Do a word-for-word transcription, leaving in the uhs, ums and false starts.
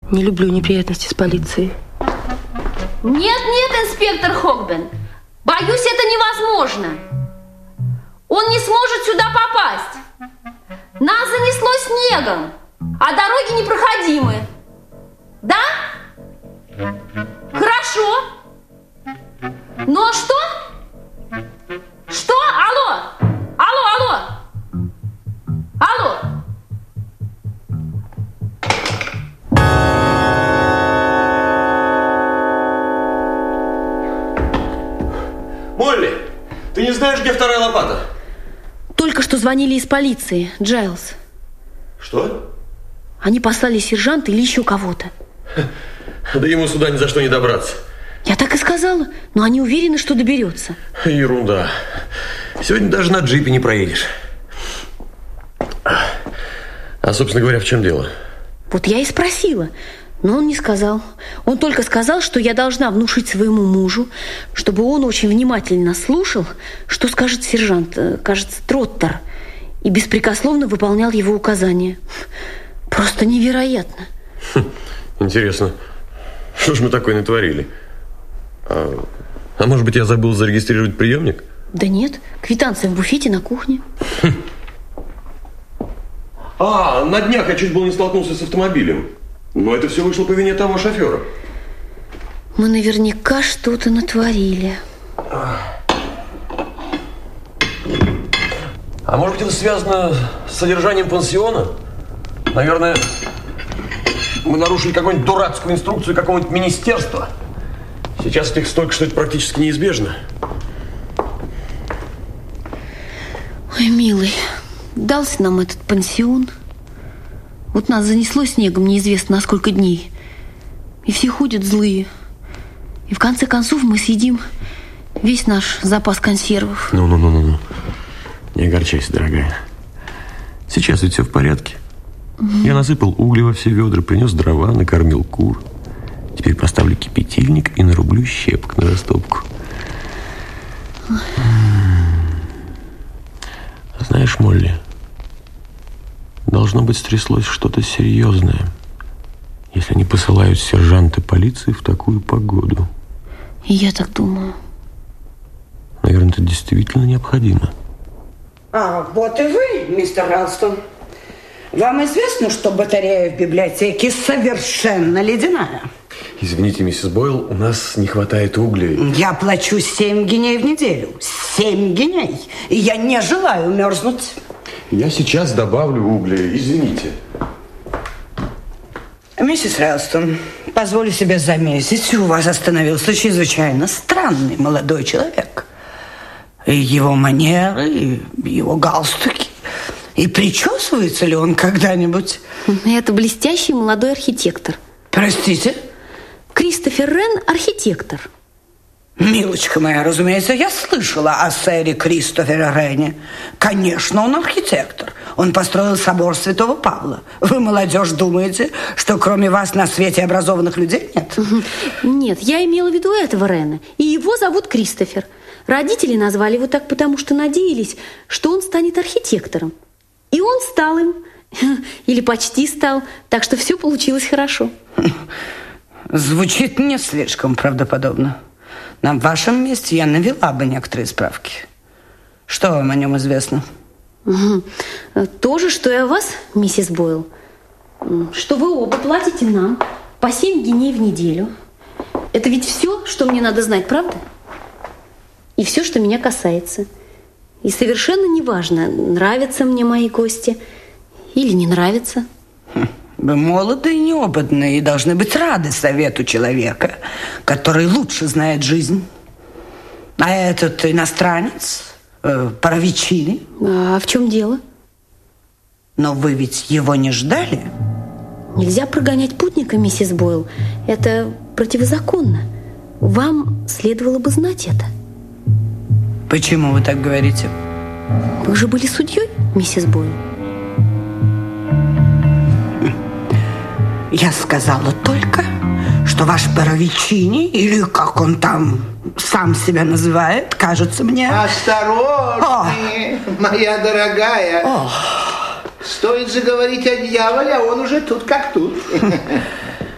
Не люблю неприятности с полицией. Нет, нет, инспектор Хогбен. Боюсь, это невозможно. Он не сможет сюда попасть. Нас занесло снегом, а дороги непроходимы. Да? Хорошо. Но что? Что? Алло? Алло, алло? Алло? Молли, ты не знаешь, где вторая лопата? Только что звонили из полиции, Джайлз. Что? Они послали сержанта или еще кого-то. Да ему сюда ни за что не добраться. Я так и сказала, но они уверены, что доберется. Ерунда. Сегодня даже на джипе не проедешь. А, собственно говоря, в чем дело? Вот я и спросила, но он не сказал. Он только сказал, что я должна внушить своему мужу, чтобы он очень внимательно слушал, что скажет сержант, кажется, Троттер, и беспрекословно выполнял его указания. Просто невероятно. Хм, интересно, что ж мы такое натворили? А, а может быть, я забыл зарегистрировать приемник? Да нет, квитанция в буфете на кухне. Хм. А, на днях я чуть было не столкнулся с автомобилем. Но это все вышло по вине того шофера. Мы наверняка что-то натворили. А может быть, это связано с содержанием пансиона? Наверное, мы нарушили какую-нибудь дурацкую инструкцию какого-нибудь министерства. Сейчас этих столько, что это практически неизбежно. Ой, милый, дался нам этот пансион. Вот нас занесло снегом неизвестно на сколько дней. И все ходят злые. И в конце концов мы съедим весь наш запас консервов. Ну-ну-ну-ну. Не огорчайся, дорогая. Сейчас ведь все в порядке. Mm-hmm. Я насыпал угли во все ведра, принес дрова, накормил кур. Теперь поставлю кипятильник и нарублю щепок на растопку. Mm. Знаешь, Молли, должно быть, стряслось что-то серьезное, если они посылают сержанта полиции в такую погоду. И я так думаю. Наверное, это действительно необходимо. А, вот и вы, мистер Ралстон. Вам известно, что батарея в библиотеке совершенно ледяная? Извините, миссис Бойл, у нас не хватает углей. Я плачу семь гиней в неделю. Семь гиней. И я не желаю мерзнуть. Я сейчас добавлю угли, извините. Миссис Ралстон, позволю себе заметить, у вас остановился чрезвычайно странный молодой человек. И его манеры, и его галстуки. И причесывается ли он когда-нибудь? Это блестящий молодой архитектор. Простите? Кристофер Рен – архитектор. Милочка моя, разумеется, я слышала о сэре Кристофере Рене. Конечно, он архитектор. Он построил собор Святого Павла. Вы, молодежь, думаете, что кроме вас на свете образованных людей нет? Нет, я имела в виду этого Рена. И его зовут Кристофер. Родители назвали его так, потому что надеялись, что он станет архитектором. И он стал им. Или почти стал. Так что все получилось хорошо. Звучит не слишком правдоподобно. На вашем месте я навела бы некоторые справки. Что вам о нем известно? Угу. То же, что и о вас, миссис Бойл. Что вы оба платите нам по семь гиней в неделю. Это ведь все, что мне надо знать, правда? И все, что меня касается. И совершенно неважно, нравятся мне мои гости или не нравятся. Вы молоды и неопытны, и должны быть рады совету человека, который лучше знает жизнь. А этот иностранец, э, Паровичини. А в чем дело? Но вы ведь его не ждали? Нельзя прогонять путника, миссис Бойл. Это противозаконно. Вам следовало бы знать это. Почему вы так говорите? Вы же были судьей, миссис Бойл. Я сказала только, что ваш Паровичини, или как он там сам себя называет, кажется мне... Осторожнее, О! моя дорогая. О! Стоит же говорить о дьяволе, а он уже тут как тут.